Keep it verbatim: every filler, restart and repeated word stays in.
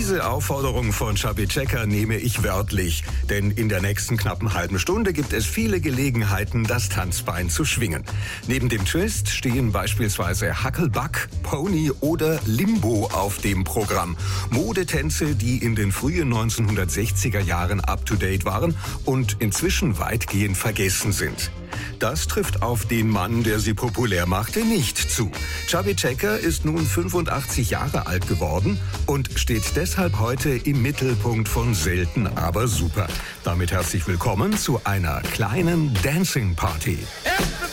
Diese Aufforderung von Chubby Checker nehme ich wörtlich, denn in der nächsten knappen halben Stunde gibt es viele Gelegenheiten, das Tanzbein zu schwingen. Neben dem Twist stehen beispielsweise Hucklebuck, Pony oder Limbo auf dem Programm. Modetänze, die in den frühen neunzehnhundertsechziger Jahren up-to-date waren und inzwischen weitgehend vergessen sind. Das trifft auf den Mann, der sie populär machte, nicht zu. Chubby Checker ist nun fünfundachtzig Jahre alt geworden und steht deshalb heute im Mittelpunkt von Selten, aber super. Damit herzlich willkommen zu einer kleinen Dancing Party.